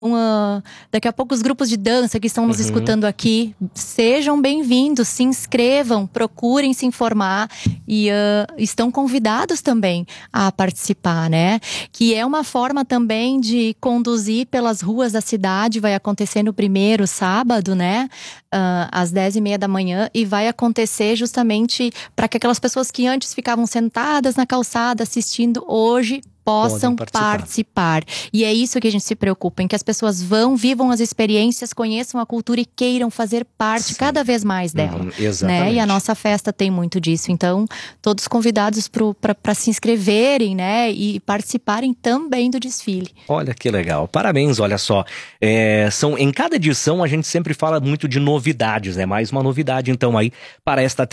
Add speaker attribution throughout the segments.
Speaker 1: Daqui a pouco os grupos de dança que estão nos escutando aqui, sejam bem-vindos, se inscrevam, procurem se informar e estão convidados também a participar, né? Que é uma forma também de conduzir pelas ruas da cidade, vai acontecer no primeiro sábado, né? Às 10h30 da manhã, e vai acontecer justamente para que aquelas pessoas que antes ficavam sentadas na calçada assistindo, hoje possam participar. E é isso que a gente se preocupa, em que as pessoas vivam as experiências, conheçam a cultura e queiram fazer parte cada vez mais dela.
Speaker 2: Exatamente.
Speaker 1: Né? E a nossa festa tem muito disso. Então, todos convidados para se inscreverem, né? E participarem também do desfile.
Speaker 2: Olha que legal. Parabéns, olha só. Em cada edição a gente sempre fala muito de novidades, né? Mais uma novidade então aí para esta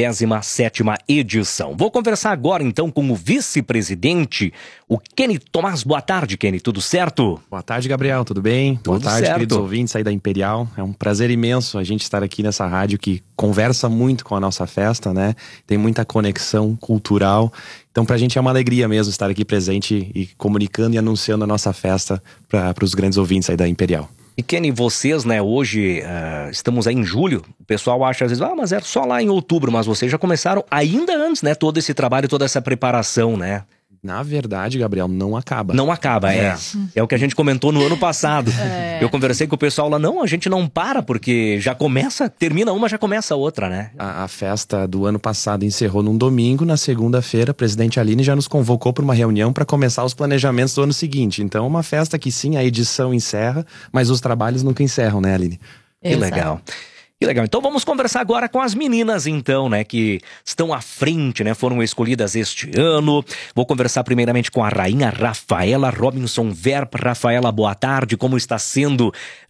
Speaker 2: 37ª edição. Vou conversar agora então com o vice-presidente, o Kenny Tomás. Boa tarde, Kenny, tudo certo?
Speaker 3: Boa tarde, Gabriel, tudo bem?
Speaker 2: Tudo
Speaker 3: Boa tarde,
Speaker 2: certo.
Speaker 3: queridos ouvintes aí da Imperial. É um prazer imenso a gente estar aqui nessa rádio que conversa muito com a nossa festa, né? Tem muita conexão cultural. Então, pra gente é uma alegria mesmo estar aqui presente e comunicando e anunciando a nossa festa para os grandes ouvintes aí da Imperial.
Speaker 2: E Kenny, vocês, né, hoje estamos aí em julho, o pessoal acha às vezes, mas era só lá em outubro, mas vocês já começaram ainda antes, né, todo esse trabalho, toda essa preparação, né?
Speaker 3: Na verdade, Gabriel, não acaba.
Speaker 2: Não acaba, é o que a gente comentou no ano passado. Eu conversei com o pessoal lá, não, a gente não para, porque já começa, termina uma, já começa a outra, né?
Speaker 3: A festa do ano passado encerrou num domingo, na segunda-feira, a presidente Aline já nos convocou para uma reunião para começar os planejamentos do ano seguinte. Então, é uma festa que sim, a edição encerra, mas os trabalhos nunca encerram, né, Aline?
Speaker 2: Que legal. Que legal. Então vamos conversar agora com as meninas, então, né, que estão à frente, né, foram escolhidas este ano. Vou conversar primeiramente com a rainha Rafaela Robinson Verp. Rafaela, boa tarde. Como está sendo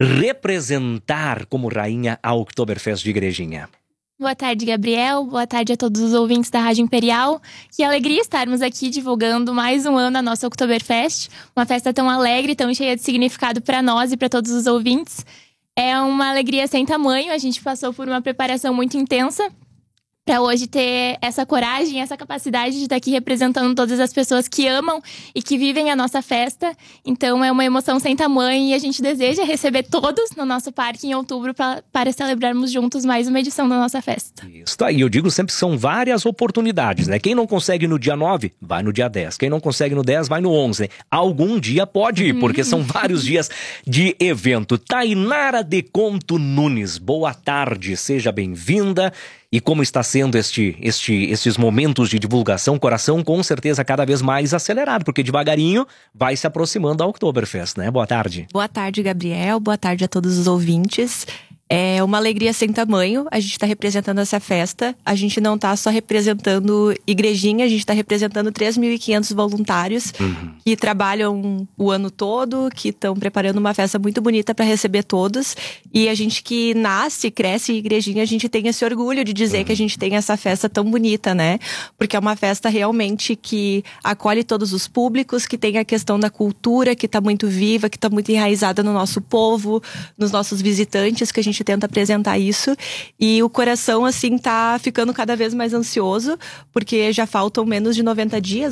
Speaker 2: representar como rainha a Oktoberfest de Igrejinha?
Speaker 4: Boa tarde, Gabriel. Boa tarde a todos os ouvintes da Rádio Imperial. Que alegria estarmos aqui divulgando mais um ano a nossa Oktoberfest. Uma festa tão alegre, tão cheia de significado para nós e para todos os ouvintes. É uma alegria sem tamanho, a gente passou por uma preparação muito intensa para hoje ter essa coragem, essa capacidade de estar aqui representando todas as pessoas que amam e que vivem a nossa festa. Então é uma emoção sem tamanho e a gente deseja receber todos no nosso parque em outubro para celebrarmos juntos mais uma edição da nossa festa.
Speaker 2: Isso aí, eu digo sempre que são várias oportunidades, né? Quem não consegue no dia 9, vai no dia 10. Quem não consegue no 10, vai no 11, né? Algum dia pode ir, porque são vários dias de evento. Tainara de Conto Nunes, boa tarde, seja bem-vinda. E como está sendo estes momentos de divulgação, coração com certeza cada vez mais acelerado, porque devagarinho vai se aproximando da Oktoberfest, né? Boa tarde.
Speaker 5: Boa tarde, Gabriel. Boa tarde a todos os ouvintes. É uma alegria sem tamanho, a gente está representando essa festa. A gente não está só representando Igrejinha, a gente está representando 3.500 voluntários que trabalham o ano todo, que estão preparando uma festa muito bonita para receber todos. E a gente que nasce, cresce em Igrejinha, a gente tem esse orgulho de dizer que a gente tem essa festa tão bonita, né? Porque é uma festa realmente que acolhe todos os públicos, que tem a questão da cultura, que está muito viva, que está muito enraizada no nosso povo, nos nossos visitantes, que a gente tenta apresentar isso. E o coração, assim, tá ficando cada vez mais ansioso, porque já faltam menos de 90 dias,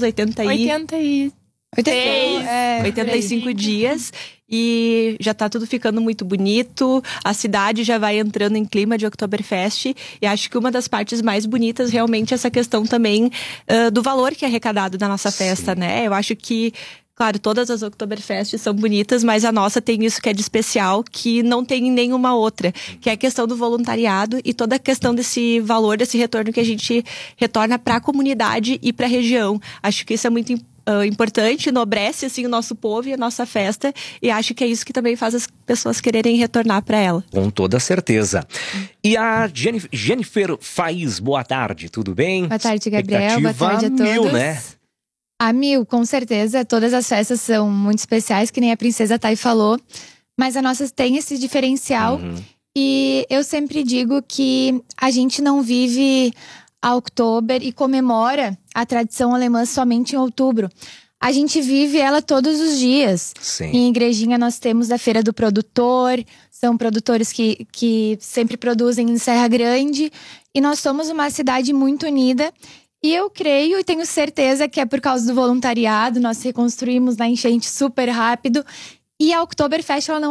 Speaker 5: 85 dias. E já tá tudo ficando muito bonito, a cidade já vai entrando em clima de Oktoberfest, e acho que uma das partes mais bonitas realmente é essa questão também do valor que é arrecadado da nossa festa, né? Eu acho que, claro, todas as Oktoberfests são bonitas, mas a nossa tem isso que é de especial, que não tem em nenhuma outra, que é a questão do voluntariado e toda a questão desse valor, desse retorno que a gente retorna para a comunidade e para a região. Acho que isso é muito importante, enobrece assim o nosso povo e a nossa festa, e acho que é isso que também faz as pessoas quererem retornar para ela.
Speaker 2: Com toda certeza. E a Jennifer Faiz, boa tarde, tudo bem?
Speaker 6: Boa tarde, Gabriel, boa tarde a todos.
Speaker 2: Mil, né?
Speaker 6: A mil, com certeza. Todas as festas são muito especiais, que nem a Princesa Thay falou. Mas a nossa tem esse diferencial. E eu sempre digo que a gente não vive a Oktober e comemora a tradição alemã somente em outubro. A gente vive ela todos os dias.
Speaker 2: Sim.
Speaker 6: Em Igrejinha nós temos a Feira do Produtor. São produtores que sempre produzem em Serra Grande. E nós somos uma cidade muito unida. E eu creio e tenho certeza que é por causa do voluntariado. Nós reconstruímos na enchente super rápido. E a Oktoberfest ela não